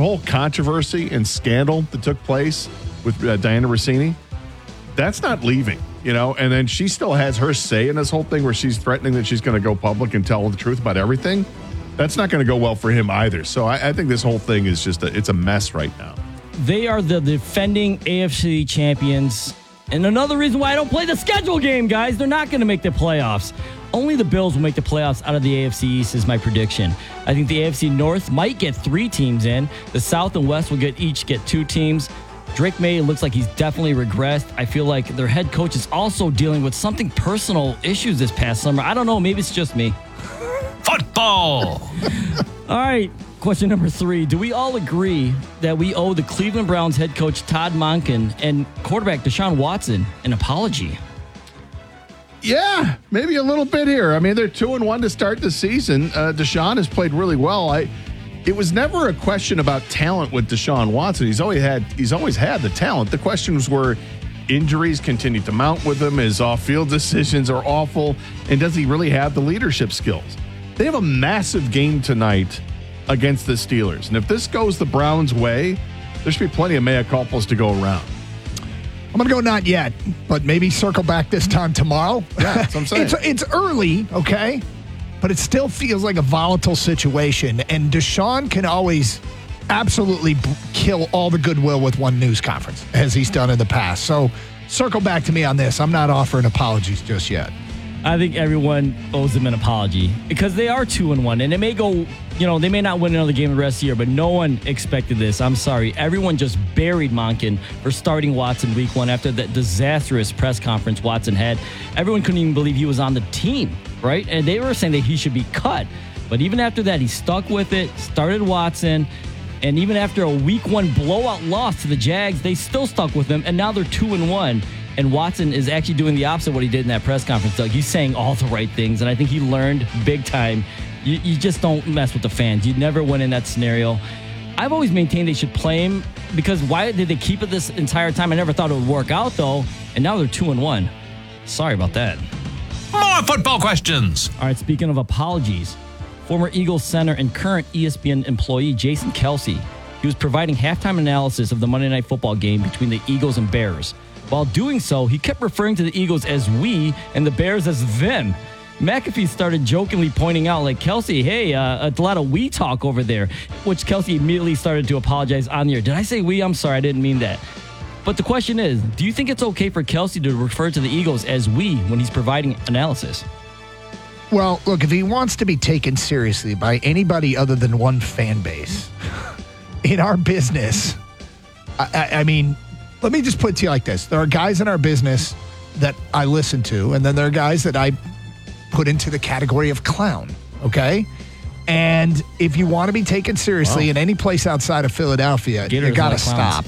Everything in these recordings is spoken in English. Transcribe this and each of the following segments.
whole controversy and scandal that took place with Diana Rossini, that's not leaving, and then she still has her say in this whole thing where she's threatening that she's going to go public and tell the truth about everything. That's not going to go well for him either. So I think this whole thing is it's a mess right now. They are the defending AFC champions. And another reason why I don't play the schedule game, guys, they're not going to make the playoffs. Only the Bills will make the playoffs out of the AFC East is my prediction. I think the AFC North might get 3 teams in. The South and West will each get 2 teams. Drake May looks like he's definitely regressed. I feel like their head coach is also dealing with something personal issues this past summer. I don't know. Maybe it's just me. Football. All right. Question number 3. Do we all agree that we owe the Cleveland Browns head coach Todd Monken and quarterback Deshaun Watson an apology? Yeah, maybe a little bit here. I mean, they're 2-1 to start the season. Deshaun has played really well. It was never a question about talent with Deshaun Watson. He's always had the talent. The questions were injuries continue to mount with him. His off-field decisions are awful. And does he really have the leadership skills? They have a massive game tonight against the Steelers. And if this goes the Browns' way, there should be plenty of mea culpas to go around. I'm going to go not yet, but maybe circle back this time tomorrow. Yeah, that's what I'm saying. It's early, okay? But it still feels like a volatile situation. And Deshaun can always absolutely kill all the goodwill with one news conference, as he's done in the past. So circle back to me on this. I'm not offering apologies just yet. I think everyone owes them an apology because they are 2-1, and it may go, they may not win another game the rest of the year, but no one expected this. I'm sorry. Everyone just buried Monken for starting Watson week 1 after that disastrous press conference Watson had. Everyone couldn't even believe he was on the team, right? And they were saying that he should be cut. But even after that, he stuck with it, started Watson, and even after a week 1 blowout loss to the Jags, they still stuck with him, and now they're 2-1. And Watson is actually doing the opposite of what he did in that press conference, Doug. He's saying all the right things, and I think he learned big time. You just don't mess with the fans. You never win in that scenario. I've always maintained they should play him because why did they keep it this entire time? I never thought it would work out, though, and now they're 2-1. Sorry about that. More football questions. All right, speaking of apologies, former Eagles center and current ESPN employee Jason Kelce, he was providing halftime analysis of the Monday Night Football game between the Eagles and Bears. While doing so, he kept referring to the Eagles as we and the Bears as them. McAfee started jokingly pointing out, like, Kelce, hey, a lot of we talk over there, which Kelce immediately started to apologize on the air. Did I say we? I'm sorry, I didn't mean that. But the question is, do you think it's okay for Kelce to refer to the Eagles as we when he's providing analysis? Well, look, if he wants to be taken seriously by anybody other than one fan base in our business, I mean, let me just put it to you like this. There are guys in our business that I listen to, and then there are guys that I put into the category of clown, okay? And if you want to be taken seriously in any place outside of Philadelphia, you got to stop.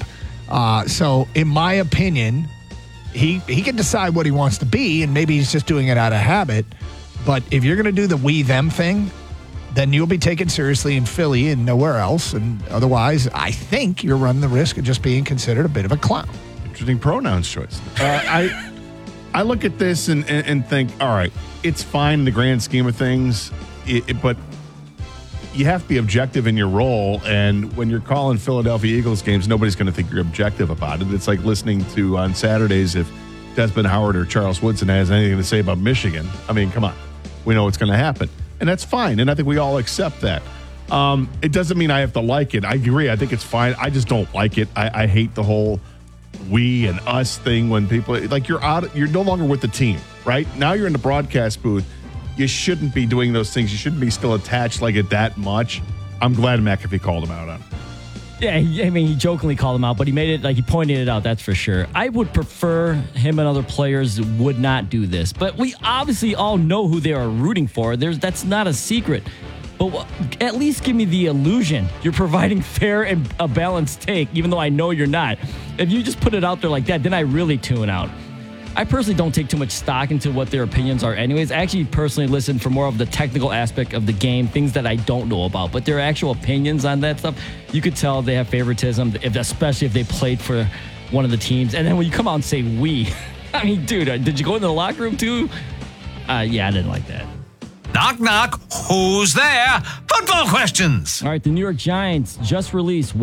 So, in my opinion, he can decide what he wants to be, and maybe he's just doing it out of habit. But if you're going to do the we-them thing, then you'll be taken seriously in Philly and nowhere else. And otherwise, I think you're running the risk of just being considered a bit of a clown. Interesting pronouns choice. I look at this and think, all right, it's fine in the grand scheme of things, but you have to be objective in your role. And when you're calling Philadelphia Eagles games, nobody's going to think you're objective about it. It's like listening to on Saturdays if Desmond Howard or Charles Woodson has anything to say about Michigan. I mean, come on. We know what's going to happen. And that's fine. And I think we all accept that. It doesn't mean I have to like it. I agree. I think it's fine. I just don't like it. I hate the whole we and us thing when people, like, you're no longer with the team, right? Now you're in the broadcast booth. You shouldn't be doing those things. You shouldn't be still attached like it that much. I'm glad McAfee called him out on it. Yeah, I mean, he jokingly called him out, but he made it, like, he pointed it out, that's for sure. I would prefer him and other players would not do this, but we obviously all know who they are rooting for. That's not a secret. But at least give me the illusion you're providing fair and a balanced take, even though I know you're not. If you just put it out there like that, then I really tune out. I personally don't take too much stock into what their opinions are anyways. I actually personally listen for more of the technical aspect of the game, things that I don't know about. But their actual opinions on that stuff, you could tell they have favoritism, especially if they played for one of the teams. And then when you come out and say we, I mean, dude, did you go into the locker room too? Yeah, I didn't like that. Knock, knock. Who's there? Football questions. All right, the New York Giants just released